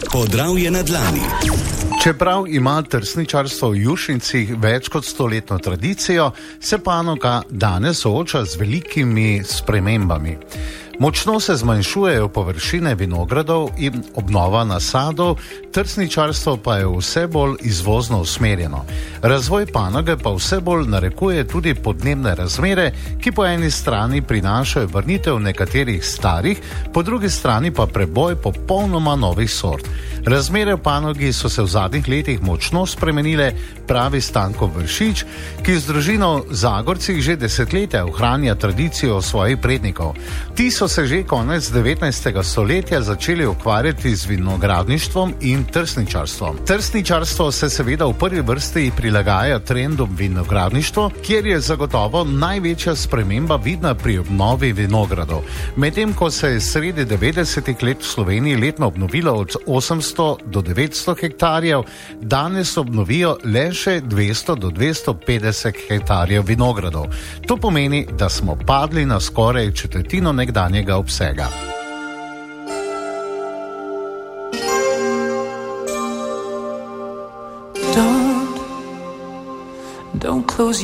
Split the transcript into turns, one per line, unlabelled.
Podravje na dlani.
Čeprav ima trsničarstvo v Jušincih več kot 100-letno tradicijo, se panoga danes sooča z velikimi spremembami. Močno se zmanjšujejo površine vinogradov in obnova nasadov, trsničarstvo pa je vse bolj izvozno usmerjeno. Razvoj panoge pa vse bolj narekuje tudi podnebne razmere, ki po eni strani prinašajo vrnitev nekaterih starih, po drugi strani pa preboj popolnoma novih sort. Razmere v panogi so se v zadnjih letih močno spremenile, pravi Stanko Vršič, ki z družino Zagorcih že desetletja ohranja tradicijo svojih prednikov. Ti so se že konec 19. stoletja začeli ukvarjati z vinogradništvom in trsničarstvom. Trsničarstvo se seveda v prvi vrsti prilagaja trendom vinogradništva, kjer je zagotovo največja sprememba vidna pri obnovi vinogradov. Medtem ko se je sredi 90. let v Sloveniji letno obnovilo od 800 do 900 hektarjev, danes obnovijo le še 200 do 250 hektarjev vinogradov. To pomeni, da smo padli na skoraj četrtino nekdanjega obsega.
Don't close